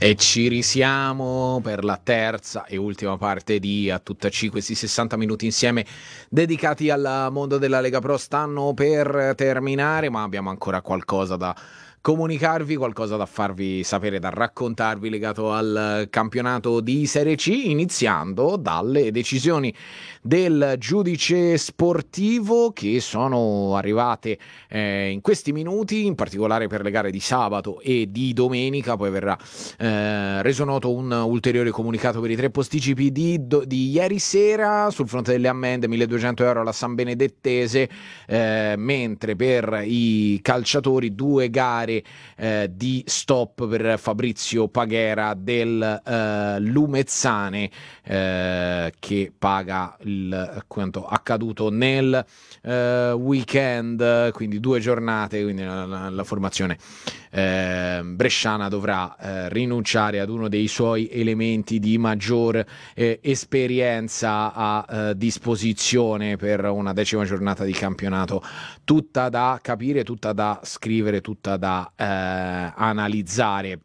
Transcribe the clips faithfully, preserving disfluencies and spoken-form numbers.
E ci risiamo per la terza e ultima parte di A Tutta C, questi sessanta minuti insieme dedicati al mondo della Lega Pro stanno per terminare, ma abbiamo ancora qualcosa da comunicarvi, qualcosa da farvi sapere, da raccontarvi legato al campionato di Serie C, iniziando dalle decisioni del giudice sportivo che sono arrivate eh, in questi minuti, in particolare per le gare di sabato e di domenica. Poi verrà eh, reso noto un ulteriore comunicato per i tre posticipi di, do, di ieri sera. Sul fronte delle ammende, milleduecento euro alla San Benedettese, eh, mentre per i calciatori due gare eh, di stop per Fabrizio Paghera del eh, Lumezzane, eh, che paga il quanto accaduto nel eh, weekend, quindi due giornate, quindi la, la, la formazione eh, bresciana dovrà eh, rinunciare ad uno dei suoi elementi di maggior eh, esperienza a eh, disposizione per una decima giornata di campionato, tutta da capire, tutta da scrivere, tutta da eh, analizzare.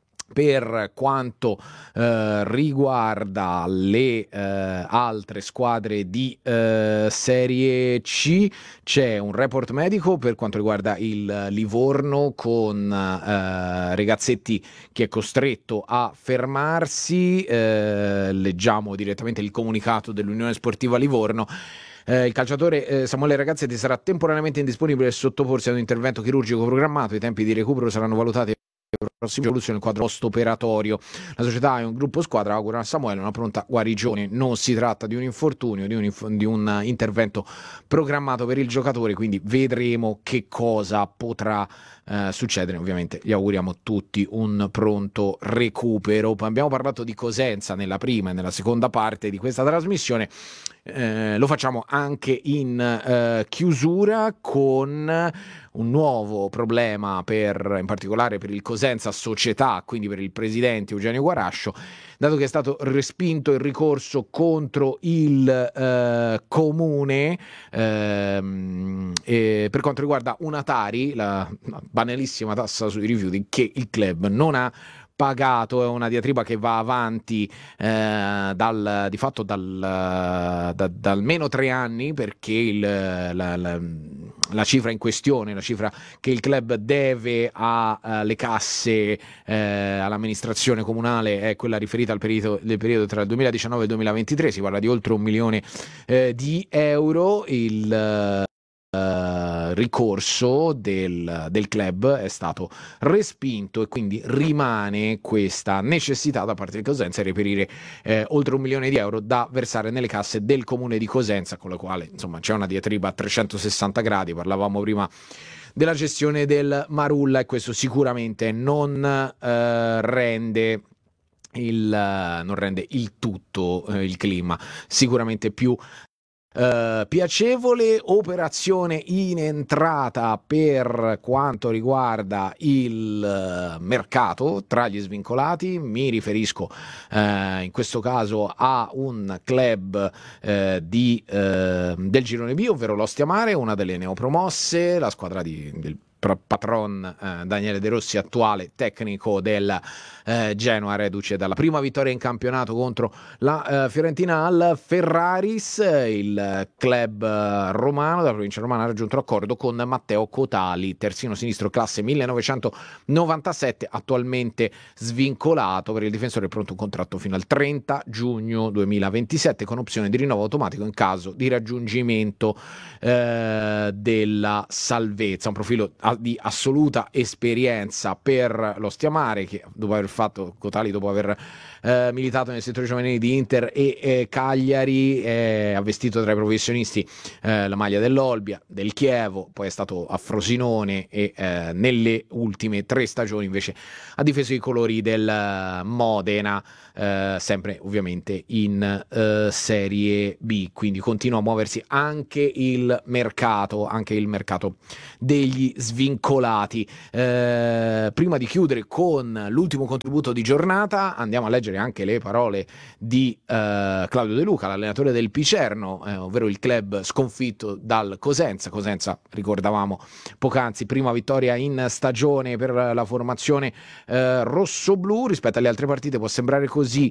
Per quanto eh, riguarda le eh, altre squadre di eh, Serie C, c'è un report medico per quanto riguarda il Livorno con eh, Regazzetti che è costretto a fermarsi. Eh, leggiamo direttamente il comunicato dell'Unione Sportiva Livorno. Eh, il calciatore eh, Samuele Ragazzetti sarà temporaneamente indisponibile e sottoporsi ad un intervento chirurgico programmato. I tempi di recupero saranno valutati prossima evoluzione del quadro post-operatorio. La società è un gruppo squadra, augura a Samuele una pronta guarigione. Non si tratta di un infortunio, di un, inf- di un intervento programmato per il giocatore, quindi vedremo che cosa potrà eh, succedere. Ovviamente gli auguriamo tutti un pronto recupero. Abbiamo parlato di Cosenza nella prima e nella seconda parte di questa trasmissione. Eh, lo facciamo anche in eh, chiusura con un nuovo problema per, in particolare per il Cosenza Società, quindi per il presidente Eugenio Guarascio, dato che è stato respinto il ricorso contro il eh, comune ehm, e per quanto riguarda una Tari, la banalissima tassa sui rifiuti che il club non ha pagato. È una diatriba che va avanti eh, dal, di fatto dal, da, da almeno tre anni, perché il, la, la, la cifra in questione, la cifra che il club deve alle casse, eh, all'amministrazione comunale, è quella riferita al periodo, del periodo tra il duemiladiciannove e il duemilaventitré. Si parla di oltre un milione eh, di euro. Il Uh, ricorso del, del club è stato respinto e quindi rimane questa necessità da parte di Cosenza di reperire eh, oltre un milione di euro da versare nelle casse del comune di Cosenza, con la quale insomma c'è una diatriba a trecentosessanta gradi. Parlavamo prima della gestione del Marulla e questo sicuramente non eh, rende il, non rende il tutto eh, il clima sicuramente più Uh, piacevole. Operazione in entrata per quanto riguarda il uh, mercato tra gli svincolati. Mi riferisco uh, in questo caso a un club uh, di, uh, del Girone B, ovvero l'Ostia Mare, una delle neopromosse, la squadra di, del patron eh, Daniele De Rossi, attuale tecnico del eh, Genoa, reduce dalla prima vittoria in campionato contro la eh, Fiorentina al Ferraris. Il club eh, romano della provincia romana ha raggiunto accordo con Matteo Cotali, terzino sinistro classe millenovecentonovantasette, attualmente svincolato. Per il difensore è pronto un contratto fino al trenta giugno duemilaventisette con opzione di rinnovo automatico in caso di raggiungimento eh, della salvezza. Un profilo di assoluta esperienza per l'Ostia Mare, che dopo aver fatto Cotali, dopo aver eh, militato nel settore giovanile di Inter e eh, Cagliari, eh, ha vestito tra i professionisti eh, la maglia dell'Olbia, del Chievo, poi è stato a Frosinone e eh, nelle ultime tre stagioni invece ha difeso i colori del Modena, eh, sempre ovviamente in eh, Serie B. Quindi continua a muoversi anche il mercato, anche il mercato degli sviluppi svincolati. Eh, prima di chiudere con l'ultimo contributo di giornata, andiamo a leggere anche le parole di eh, Claudio De Luca, l'allenatore del Picerno, eh, ovvero il club sconfitto dal Cosenza. Cosenza, ricordavamo poc'anzi, prima vittoria in stagione per la formazione eh, rossoblu. Rispetto alle altre partite può sembrare così,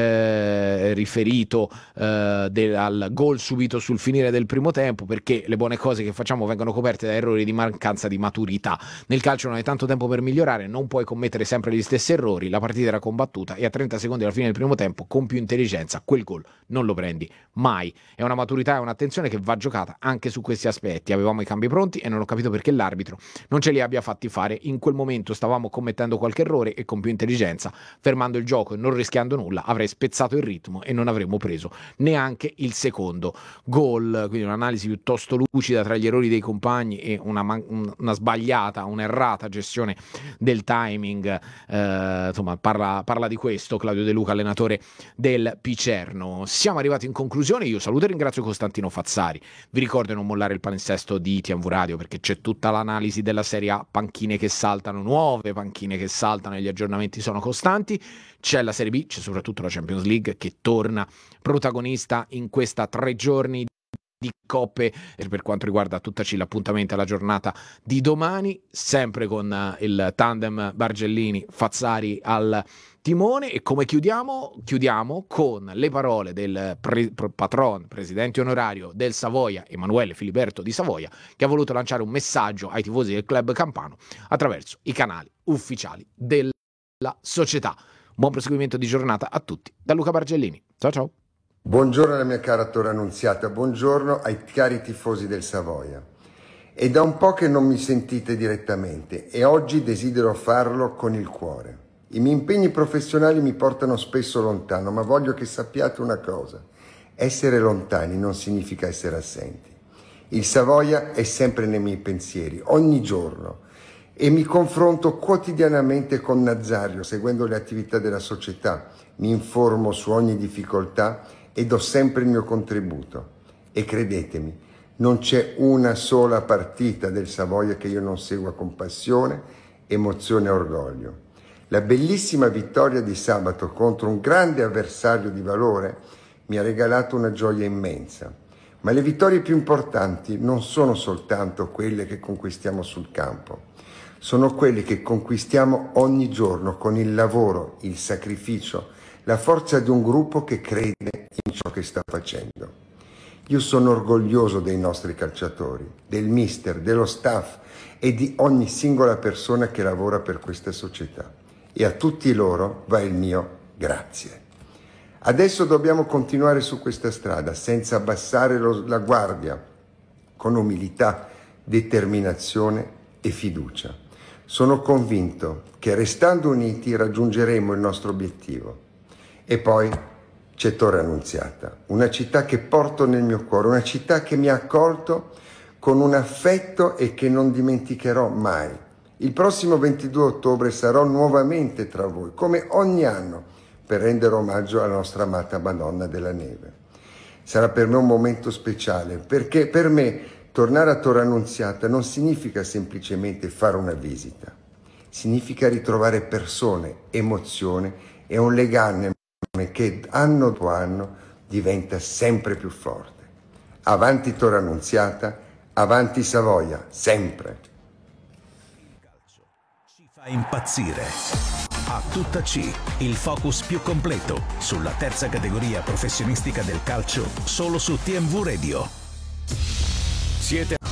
eh, riferito eh, del, al gol subito sul finire del primo tempo, perché le buone cose che facciamo vengono coperte da errori di mancanza di maturità. Nel calcio non hai tanto tempo per migliorare, non puoi commettere sempre gli stessi errori. La partita era combattuta e a trenta secondi alla fine del primo tempo, con più intelligenza, quel gol non lo prendi mai. È una maturità e un'attenzione che va giocata anche su questi aspetti. Avevamo i cambi pronti e non ho capito perché l'arbitro non ce li abbia fatti fare. In quel momento stavamo commettendo qualche errore e con più intelligenza, fermando il gioco e non rischiando nulla, avrei spezzato il ritmo e non avremmo preso neanche il secondo gol. Quindi un'analisi piuttosto lucida tra gli errori dei compagni e una, man- una sbagliata, un'errata gestione del timing. Eh, insomma, parla, parla di questo Claudio De Luca, allenatore del Picerno. Siamo arrivati in conclusione. Io saluto e ringrazio Costantino Fazzari. Vi ricordo di non mollare il palinsesto di T M V Radio, perché c'è tutta l'analisi della Serie A, panchine che saltano, nuove panchine che saltano e gli aggiornamenti sono costanti. C'è la Serie B, c'è soprattutto la Champions League che torna protagonista in questa tre giorni di coppe. E per quanto riguarda tutta C, l'appuntamento alla giornata di domani, sempre con il tandem Bargellini-Fazzari al timone. E come chiudiamo? Chiudiamo con le parole del pre- patron, presidente onorario del Savoia, Emanuele Filiberto di Savoia, che ha voluto lanciare un messaggio ai tifosi del club campano attraverso i canali ufficiali della società. Buon proseguimento di giornata a tutti da Luca Bargellini. Ciao ciao. Buongiorno alla mia cara Tora Annunziata, buongiorno ai cari tifosi del Savoia. È da un po' che non mi sentite direttamente e oggi desidero farlo con il cuore. I miei impegni professionali mi portano spesso lontano, ma voglio che sappiate una cosa: essere lontani non significa essere assenti. Il Savoia è sempre nei miei pensieri, ogni giorno, e mi confronto quotidianamente con Nazario, seguendo le attività della società, mi informo su ogni difficoltà e do sempre il mio contributo. E credetemi, non c'è una sola partita del Savoia che io non segua con passione, emozione e orgoglio. La bellissima vittoria di sabato contro un grande avversario di valore mi ha regalato una gioia immensa. Ma le vittorie più importanti non sono soltanto quelle che conquistiamo sul campo, sono quelle che conquistiamo ogni giorno con il lavoro, il sacrificio, la forza di un gruppo che crede in ciò che sta facendo. Io sono orgoglioso dei nostri calciatori, del mister, dello staff e di ogni singola persona che lavora per questa società. E a tutti loro va il mio grazie. Adesso dobbiamo continuare su questa strada senza abbassare lo, la guardia, con umiltà, determinazione e fiducia. Sono convinto che restando uniti raggiungeremo il nostro obiettivo. E poi c'è Tora Annunziata, una città che porto nel mio cuore, una città che mi ha accolto con un affetto e che non dimenticherò mai. Il prossimo ventidue ottobre sarò nuovamente tra voi, come ogni anno, per rendere omaggio alla nostra amata Madonna della Neve. Sarà per me un momento speciale, perché per me tornare a Tora Annunziata non significa semplicemente fare una visita, significa ritrovare persone, emozione e un legame che anno dopo anno diventa sempre più forte. Avanti Tora Annunziata, avanti Savoia, sempre. Il calcio ci fa impazzire. A tutta C, il focus più completo sulla terza categoria professionistica del calcio, solo su T M V Radio. Siete